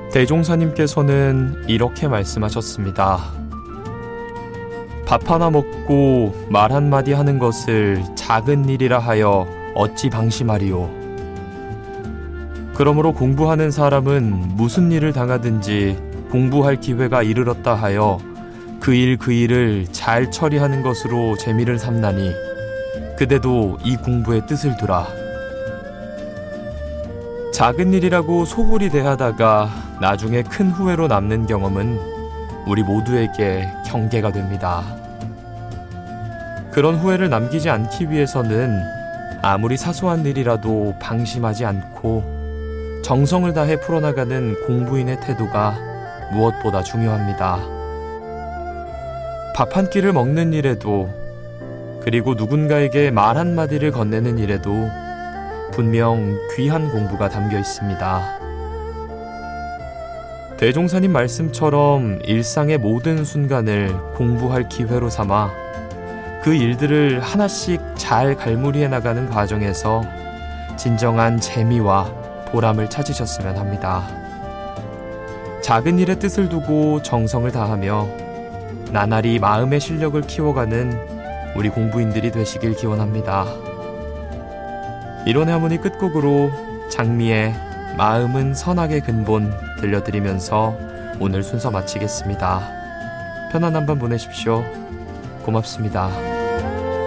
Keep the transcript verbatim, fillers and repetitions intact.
대종사님께서는 이렇게 말씀하셨습니다. 밥 하나 먹고 말 한마디 하는 것을 작은 일이라 하여 어찌 방심하리요. 그러므로 공부하는 사람은 무슨 일을 당하든지 공부할 기회가 이르렀다 하여 그 일 그 일을 잘 처리하는 것으로 재미를 삼나니 그대도 이 공부의 뜻을 두라. 작은 일이라고 소홀히 대하다가 나중에 큰 후회로 남는 경험은 우리 모두에게 경계가 됩니다. 그런 후회를 남기지 않기 위해서는 아무리 사소한 일이라도 방심하지 않고 정성을 다해 풀어나가는 공부인의 태도가 무엇보다 중요합니다. 밥 한 끼를 먹는 일에도, 그리고 누군가에게 말 한마디를 건네는 일에도 분명 귀한 공부가 담겨 있습니다. 대종사님 말씀처럼 일상의 모든 순간을 공부할 기회로 삼아 그 일들을 하나씩 잘 갈무리해 나가는 과정에서 진정한 재미와 보람을 찾으셨으면 합니다. 작은 일에 뜻을 두고 정성을 다하며 나날이 마음의 실력을 키워가는 우리 공부인들이 되시길 기원합니다. 이론의 하모니 끝곡으로 장미의 마음은 선악의 근본 들려드리면서 오늘 순서 마치겠습니다. 편안한 밤 보내십시오. 고맙습니다.